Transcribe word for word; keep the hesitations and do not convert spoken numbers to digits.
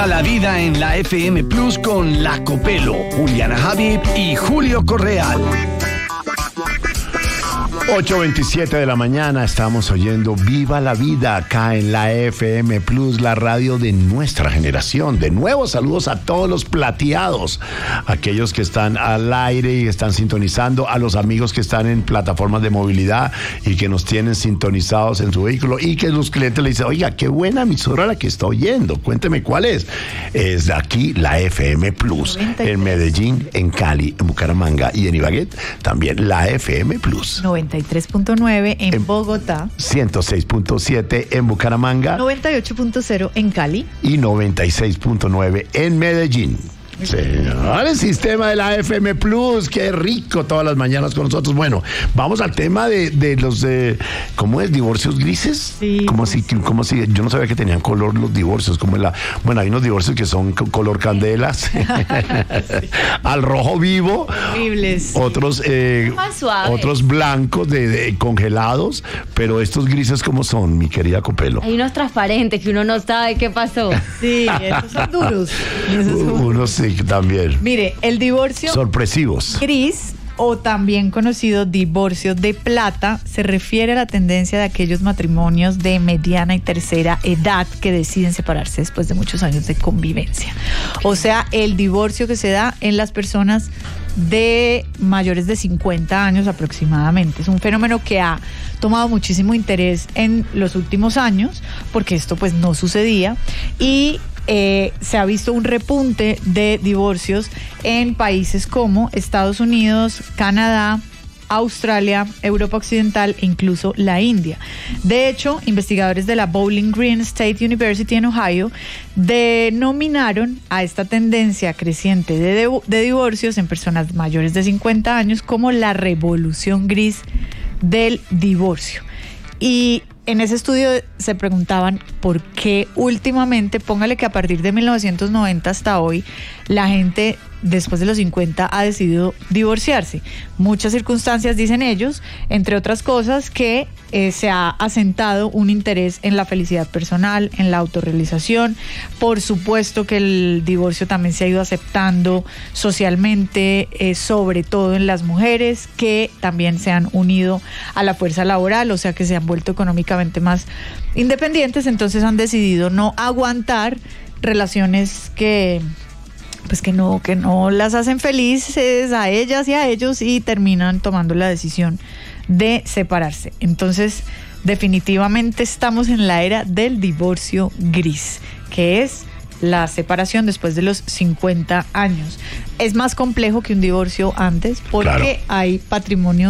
A la vida en la F M Plus con La Copelo, Juliana Habib y Julio Correal. ocho veintisiete de la mañana, estamos oyendo Viva la Vida acá en la F M Plus, la radio de nuestra generación. De nuevo, saludos a todos los plateados, aquellos que están al aire y están sintonizando, a los amigos que están en plataformas de movilidad y que nos tienen sintonizados en su vehículo y que los clientes le dicen, oiga, qué buena emisora la que está oyendo, cuénteme cuál es. Es de aquí la F M Plus, en Medellín, en Cali, en Bucaramanga y en Ibagué, también la F M Plus. noventa y tres punto nueve en, en Bogotá, ciento seis punto siete en Bucaramanga, noventa y ocho punto cero en Cali y noventa y seis punto nueve en Medellín. Señor, el sistema de la F M Plus, qué rico todas las mañanas con nosotros. Bueno, vamos al tema de, de los, eh, ¿cómo es? ¿Divorcios grises? Sí. ¿Cómo así? ¿Cómo así? Yo no sabía que tenían color los divorcios. ¿Cómo es la? Bueno, hay unos divorcios que son color candelas, sí. Al rojo vivo. Horribles. Sí. Otros, eh, más suaves. Otros blancos de, de congelados, pero estos grises, ¿cómo son, mi querida Copelo? Hay unos transparentes que uno no sabe qué pasó. Sí, esos son duros. Esos son... Unos sí. También. Mire, el divorcio sorpresivos gris, o también conocido divorcio de plata, se refiere a la tendencia de aquellos matrimonios de mediana y tercera edad que deciden separarse después de muchos años de convivencia. O sea, el divorcio que se da en las personas de mayores de cincuenta años aproximadamente. Es un fenómeno que ha tomado muchísimo interés en los últimos años, porque esto pues no sucedía, y Eh, se ha visto un repunte de divorcios en países como Estados Unidos, Canadá, Australia, Europa Occidental e incluso la India. De hecho, investigadores de la Bowling Green State University en Ohio denominaron a esta tendencia creciente de, de, de divorcios en personas mayores de cincuenta años como la revolución gris del divorcio. Y en ese estudio se preguntaban por qué últimamente, póngale que a partir de mil novecientos noventa hasta hoy, la gente después de los cincuenta ha decidido divorciarse. Muchas circunstancias, dicen ellos, entre otras cosas que eh, se ha asentado un interés en la felicidad personal, en la autorrealización. Por supuesto que el divorcio también se ha ido aceptando socialmente, eh, sobre todo en las mujeres que también se han unido a la fuerza laboral, o sea que se han vuelto económicamente más independientes, entonces han decidido no aguantar relaciones que pues que no, que no las hacen felices a ellas y a ellos y terminan tomando la decisión de separarse. Entonces, definitivamente estamos en la era del divorcio gris, que es la separación después de los cincuenta años. Es más complejo que un divorcio antes porque claro, hay patrimonio